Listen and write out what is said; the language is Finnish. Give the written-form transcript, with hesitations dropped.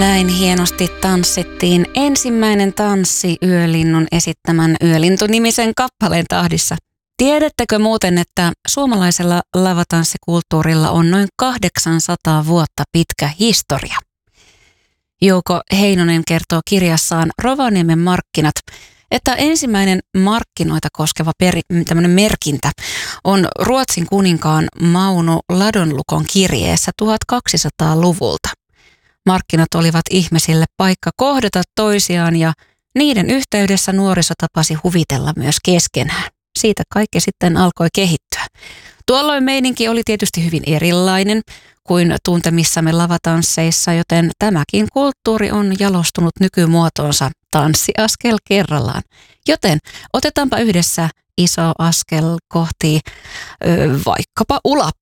Näin hienosti tanssittiin ensimmäinen tanssi Yölinnun esittämän Yölintu-nimisen kappaleen tahdissa. Tiedättekö muuten, että suomalaisella lavatanssikulttuurilla on noin 800 vuotta pitkä historia? Jouko Heinonen kertoo kirjassaan Rovaniemen markkinat, että ensimmäinen markkinoita koskeva merkintä on Ruotsin kuninkaan Mauno Ladonlukon kirjeessä 1200-luvulta. Markkinat olivat ihmisille paikka kohdata toisiaan ja niiden yhteydessä nuoriso tapasi huvitella myös keskenään. Siitä kaikki sitten alkoi kehittyä. Tuolloin meininki oli tietysti hyvin erilainen kuin tuntemissamme lavatansseissa, joten tämäkin kulttuuri on jalostunut nykymuotoonsa tanssiaskel kerrallaan. Joten otetaanpa yhdessä iso askel kohti vaikkapa